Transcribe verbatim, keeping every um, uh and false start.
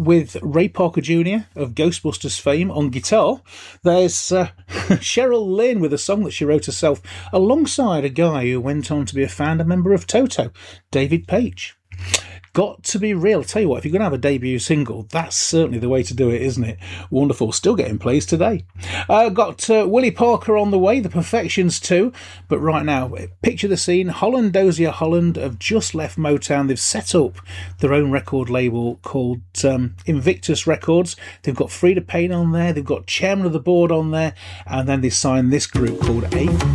with Ray Parker Junior of Ghostbusters fame on guitar. There's uh, Cheryl Lynn with a song that she wrote herself alongside a guy who went on to be a founder member of Toto, David Page. Got to Be Real. I'll tell you what, if you're going to have a debut single, that's certainly the way to do it, isn't it? Wonderful. Still getting plays today. Uh, got uh, Willie Parker on the way, The Perfections too. But right now, picture the scene. Holland Dozier Holland have just left Motown. They've set up their own record label called um, Invictus Records. They've got Frida Payne on there. They've got Chairman of the Board on there. And then they signed this group called A.